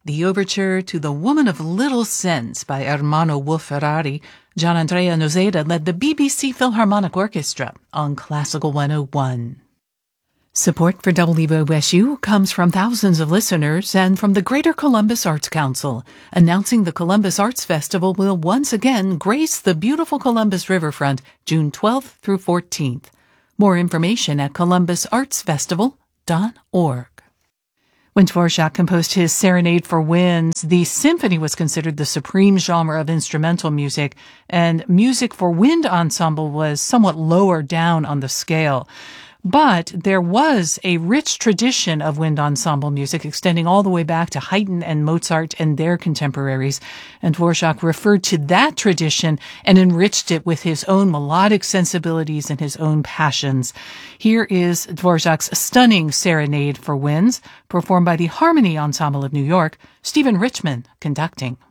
the overture to The Woman of Little Sense by Ermanno Wolf-Ferrari. Gianandrea Noseda led the BBC Philharmonic Orchestra on Classical 101. Support for WOSU comes from thousands of listeners and from the Greater Columbus Arts Council, announcing the Columbus Arts Festival will once again grace the beautiful Columbus Riverfront June 12th through 14th. More information at columbusartsfestival.org. When Dvorak composed his Serenade for Winds, the symphony was considered the supreme genre of instrumental music, and music for wind ensemble was somewhat lower down on the scale. But there was a rich tradition of wind ensemble music extending all the way back to Haydn and Mozart and their contemporaries, and Dvorak referred to that tradition and enriched it with his own melodic sensibilities and his own passions. Here is Dvorak's stunning Serenade for Winds, performed by the Harmony Ensemble of New York, Stephen Richman conducting.